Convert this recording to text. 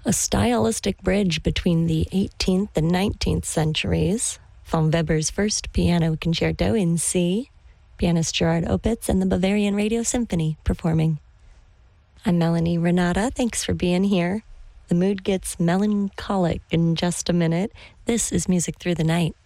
A stylistic bridge between the 18th and 19th centuries. Von Weber's first piano concerto in C, pianist Gerard Opitz and the Bavarian Radio Symphony performing. I'm Melanie Renata. Thanks for being here. The mood gets melancholic in just a minute. This is Music Through the Night.